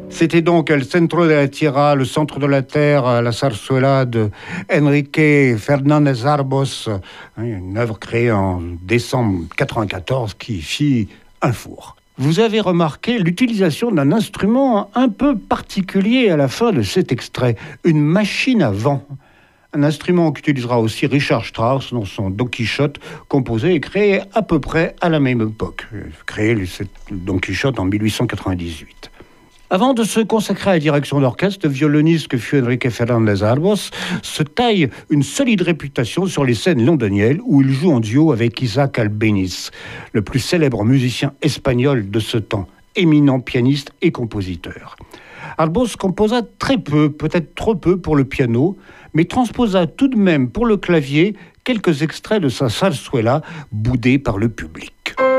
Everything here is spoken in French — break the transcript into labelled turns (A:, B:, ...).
A: C'était donc El Centro de la Tierra, le centre de la terre, la zarzuela de Enrique Fernández Arbós, une œuvre créée en décembre 1994 qui fit un four. Vous avez remarqué l'utilisation d'un instrument un peu particulier à la fin de cet extrait, une machine à vent. Un instrument qu'utilisera aussi Richard Strauss dans son Don Quichotte, composé et créé à peu près à la même époque. Créé Don Quichotte en 1898. Avant de se consacrer à la direction d'orchestre, le violoniste que fut Enrique Fernández Arbós se taille une solide réputation sur les scènes londoniennes où il joue en duo avec Isaac Albéniz, le plus célèbre musicien espagnol de ce temps, éminent pianiste et compositeur. Arbós composa très peu, peut-être trop peu pour le piano, mais transposa tout de même pour le clavier quelques extraits de sa zarzuela boudés par le public.